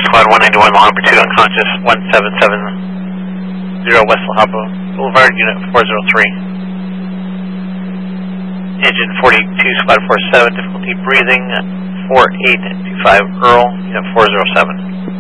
Squad 191, long number 2, unconscious, 1770 West La Habra Boulevard, Unit 403. Engine 42, Squad 47, difficulty breathing, 4825 Earl, Unit 407.